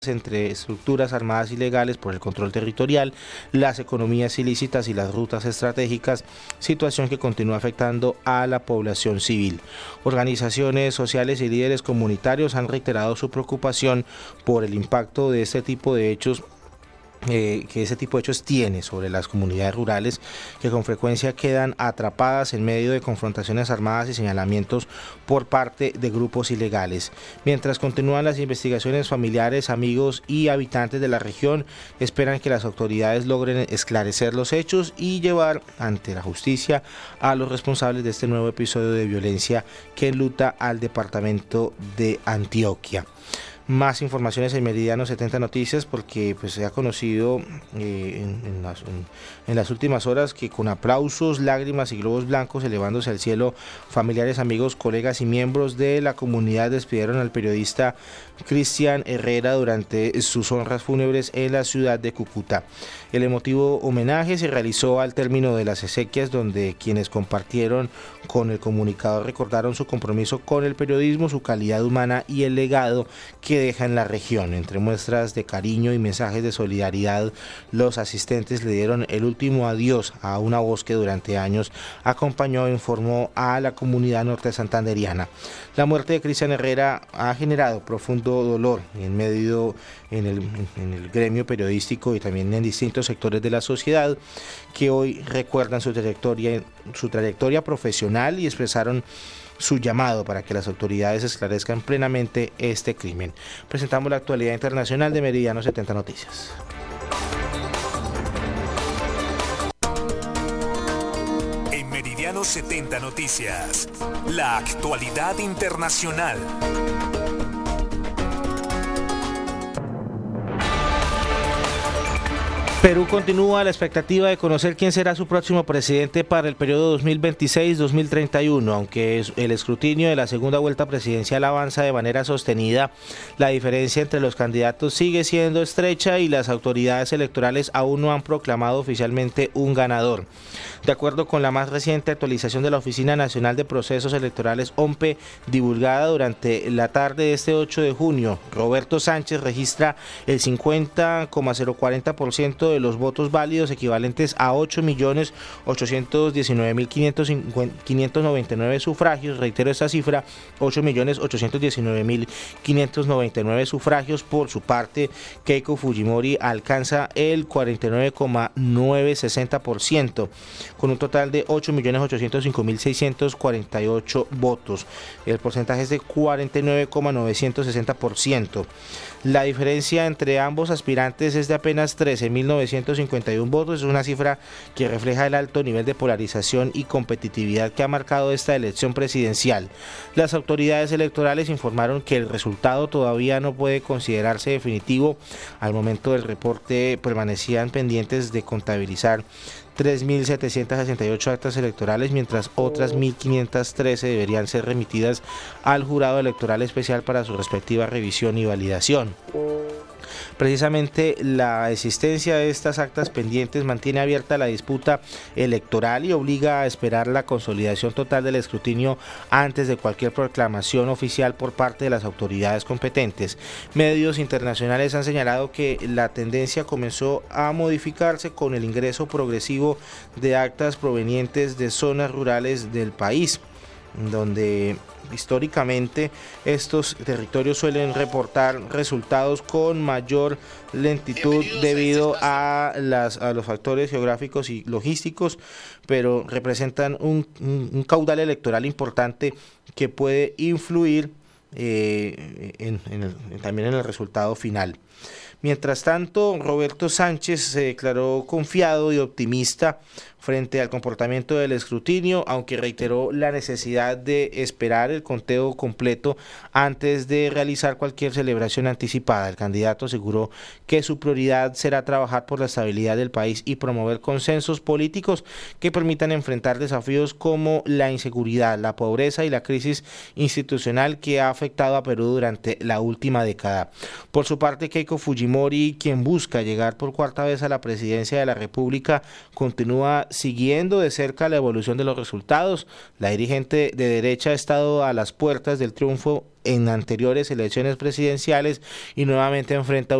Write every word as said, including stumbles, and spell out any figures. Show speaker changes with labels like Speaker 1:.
Speaker 1: entre estructuras armadas ilegales por el control territorial, las economías ilícitas y las rutas estratégicas, situación que continúa afectando a la población civil. Organizaciones sociales y líderes comunitarios han reiterado su preocupación por el impacto de este tipo de hechos Eh, que ese tipo de hechos tiene sobre las comunidades rurales, que con frecuencia quedan atrapadas en medio de confrontaciones armadas y señalamientos por parte de grupos ilegales. Mientras continúan las investigaciones, familiares, amigos y habitantes de la región esperan que las autoridades logren esclarecer los hechos y llevar ante la justicia a los responsables de este nuevo episodio de violencia que enluta al departamento de Antioquia. Más informaciones en Meridiano setenta Noticias, porque pues se ha conocido eh, en, en, las, en, en las últimas horas que con aplausos, lágrimas y globos blancos elevándose al cielo, familiares, amigos, colegas y miembros de la comunidad despidieron al periodista Cristian Herrera durante sus honras fúnebres en la ciudad de Cúcuta. El emotivo homenaje se realizó al término de las exequias, donde quienes compartieron con el comunicador recordaron su compromiso con el periodismo, su calidad humana y el legado que deja en la región. Entre muestras de cariño y mensajes de solidaridad, los asistentes le dieron el último adiós a una voz que durante años acompañó e informó a la comunidad norte santanderiana. La muerte de Cristian Herrera ha generado profundo dolor en medio en el, en el gremio periodístico y también en distintos sectores de la sociedad que hoy recuerdan su trayectoria, su trayectoria profesional y expresaron su llamado para que las autoridades esclarezcan plenamente este crimen. Presentamos la actualidad internacional de Meridiano setenta Noticias.
Speaker 2: En Meridiano setenta Noticias, la actualidad internacional.
Speaker 1: Perú continúa la expectativa de conocer quién será su próximo presidente para el periodo dos mil veintiséis a dos mil treinta y uno. Aunque el escrutinio de la segunda vuelta presidencial avanza de manera sostenida, la diferencia entre los candidatos sigue siendo estrecha y las autoridades electorales aún no han proclamado oficialmente un ganador. De acuerdo con la más reciente actualización de la Oficina Nacional de Procesos Electorales, O M P E, divulgada durante la tarde de este ocho de junio, Roberto Sánchez registra el cincuenta coma cero cuarenta por ciento de los votos válidos, equivalentes a ocho millones ochocientos diecinueve mil quinientos noventa y nueve sufragios. Reitero esta cifra, ocho millones ochocientos diecinueve mil quinientos noventa y nueve sufragios. Por su parte, Keiko Fujimori alcanza el cuarenta y nueve coma novecientos sesenta por ciento, con un total de ocho millones ochocientos cinco mil seiscientos cuarenta y ocho votos. El porcentaje es de cuarenta y nueve coma novecientos sesenta por ciento. La diferencia entre ambos aspirantes es de apenas trece mil novecientos cincuenta y uno votos. Es una cifra que refleja el alto nivel de polarización y competitividad que ha marcado esta elección presidencial. Las autoridades electorales informaron que el resultado todavía no puede considerarse definitivo. Al momento del reporte permanecían pendientes de contabilizar tres mil setecientos sesenta y ocho actas electorales, mientras otras mil quinientas trece deberían ser remitidas al jurado electoral especial para su respectiva revisión y validación. Precisamente la existencia de estas actas pendientes mantiene abierta la disputa electoral y obliga a esperar la consolidación total del escrutinio antes de cualquier proclamación oficial por parte de las autoridades competentes. Medios internacionales han señalado que la tendencia comenzó a modificarse con el ingreso progresivo de actas provenientes de zonas rurales del país, donde históricamente estos territorios suelen reportar resultados con mayor lentitud debido a, las, a los factores geográficos y logísticos, pero representan un, un, un caudal electoral importante que puede influir eh, en, en el, también en el resultado final. Mientras tanto, Roberto Sánchez se declaró confiado y optimista frente al comportamiento del escrutinio, aunque reiteró la necesidad de esperar el conteo completo antes de realizar cualquier celebración anticipada. El candidato aseguró que su prioridad será trabajar por la estabilidad del país y promover consensos políticos que permitan enfrentar desafíos como la inseguridad, la pobreza y la crisis institucional que ha afectado a Perú durante la última década. Por su parte, Keiko Fujimori, quien busca llegar por cuarta vez a la presidencia de la República, continúa siguiendo de cerca la evolución de los resultados. La dirigente de derecha ha estado a las puertas del triunfo en anteriores elecciones presidenciales y nuevamente enfrenta